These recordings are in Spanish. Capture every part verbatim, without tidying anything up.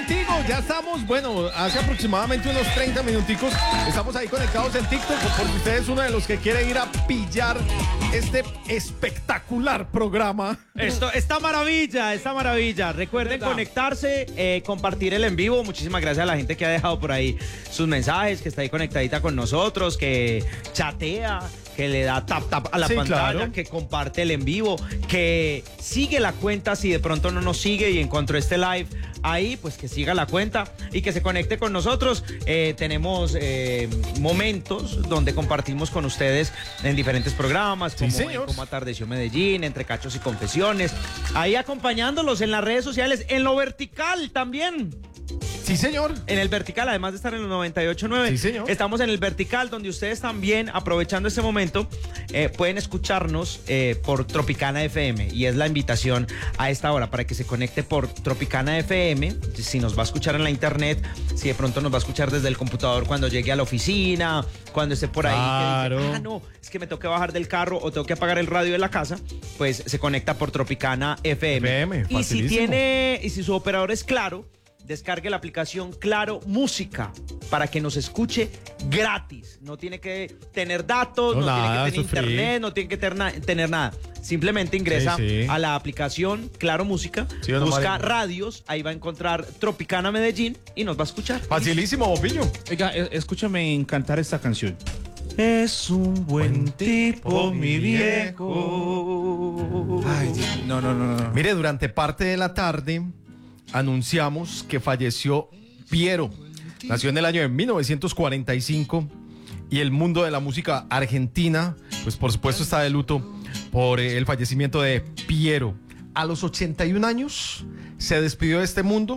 contigo. Ya estamos, bueno, hace aproximadamente unos treinta minuticos. Estamos ahí conectados en TikTok porque usted es uno de los que quiere ir a pillar este espectacular programa. Esto, esta maravilla, esta maravilla. Recuerden conectarse, eh, compartir el en vivo. Muchísimas gracias a la gente que ha dejado por ahí sus mensajes, que está ahí conectadita con nosotros, que chatea, que le da tap tap a la Sí, pantalla, claro. que comparte el en vivo, que sigue la cuenta si de pronto no nos sigue y encontró este live ahí, pues que siga la cuenta y que se conecte con nosotros. Eh, tenemos eh, momentos donde compartimos con ustedes en diferentes programas, como, Sí, señor. como Atardeció Medellín, Entre Cachos y Confesiones, ahí acompañándolos en las redes sociales, en lo vertical también. Sí, señor. En el vertical, además de estar en los noventa y ocho punto nueve, Sí, señor. estamos en el vertical, donde ustedes también, aprovechando este momento, eh, pueden escucharnos eh, por Tropicana F M. Y es la invitación a esta hora para que se conecte por Tropicana F M. Si nos va a escuchar en la internet, si de pronto nos va a escuchar desde el computador cuando llegue a la oficina, cuando esté por ahí, Claro. que dice, ah, no, es que me tengo que bajar del carro o tengo que apagar el radio de la casa, pues se conecta por Tropicana F M. F M, y si facilísimo. tiene, y si su operador es Claro, descargue la aplicación Claro Música para que nos escuche gratis. No tiene que tener datos, No, no, nada, tiene que tener sufrir. internet, no tiene que ter na- tener nada. Simplemente ingresa Sí, sí. a la aplicación Claro Música, Sí, o no, busca Mario. radios, ahí va a encontrar Tropicana Medellín y nos va a escuchar. Facilísimo, Bopillo. Oiga, eh, escúchame cantar esta canción. Es un buen tipo, mi viejo. Ay, Dios, no, no, no, no. Mire, durante parte de la tarde anunciamos que falleció Piero. Nació en el año de mil novecientos cuarenta y cinco y el mundo de la música argentina, pues por supuesto está de luto por eh, el fallecimiento de Piero. A los ochenta y un años se despidió de este mundo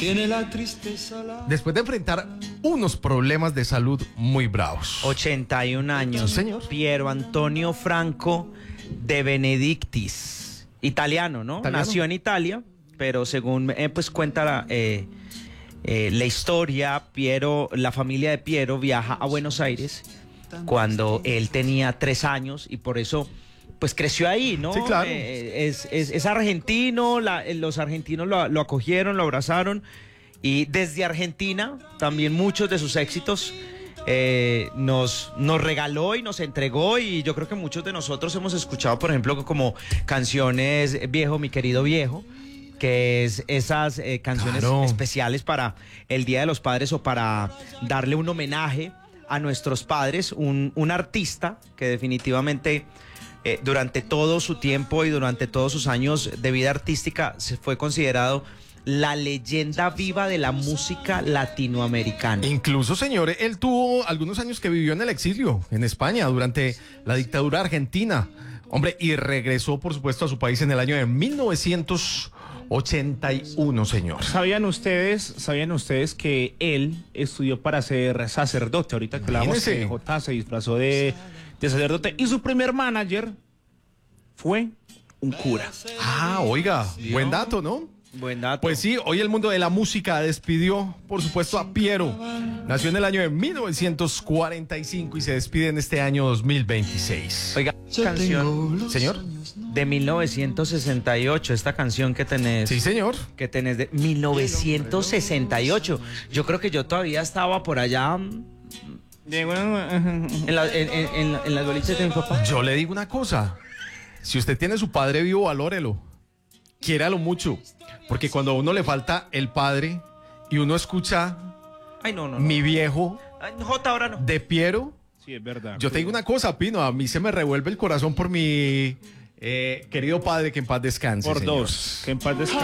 después de enfrentar unos problemas de salud muy bravos. ochenta y un años. Sí, señor. Piero Antonio Franco de Benedictis. Italiano, ¿no? Italiano. Nació en Italia, pero según eh, pues cuenta la, eh, eh, la historia, Piero, la familia de Piero viaja a Buenos Aires cuando él tenía tres años y por eso pues creció ahí, ¿no? Sí, claro. Eh, es, es, es argentino, la- eh, los argentinos lo, lo acogieron, lo abrazaron y desde Argentina también muchos de sus éxitos eh, nos, nos regaló y nos entregó y yo creo que muchos de nosotros hemos escuchado, por ejemplo, como canciones Viejo, mi querido viejo, que es esas eh, canciones Claro. especiales para el Día de los Padres o para darle un homenaje a nuestros padres, un, un artista que definitivamente eh, durante todo su tiempo y durante todos sus años de vida artística se fue considerado la leyenda viva de la música latinoamericana. Incluso, señor, él tuvo algunos años que vivió en el exilio, en España, durante la dictadura argentina. Hombre, y regresó, por supuesto, a su país en el año de mil novecientos ochenta y uno, señor. ¿Sabían ustedes, sabían ustedes que él estudió para ser sacerdote? Ahorita que hablábamos Imagínese. que J se disfrazó de, de sacerdote y su primer manager fue un cura. Ah, oiga, buen dato, ¿no? Buen dato. Pues sí, hoy el mundo de la música despidió, por supuesto, a Piero. Nació en el año de mil novecientos cuarenta y cinco y se despide en este año dos mil veintiséis. Oiga, canción Señor. de mil novecientos sesenta y ocho, esta canción que tenés. Sí, señor. Que tenés de mil novecientos sesenta y ocho. Yo creo que yo todavía estaba por allá mm, en, la, en, en, en, en las boliches de mi papá. Yo le digo una cosa. Si usted tiene su padre vivo, valórelo. Quiéralo mucho. Porque cuando a uno le falta el padre y uno escucha Ay, no, no. no. Mi viejo Ay, Jota, ahora no. de Piero, Sí, es verdad. yo te digo una cosa, Pino, a mí se me revuelve el corazón por mi eh, querido padre, que en paz descanse. Por señor. dos. Que en paz descanse.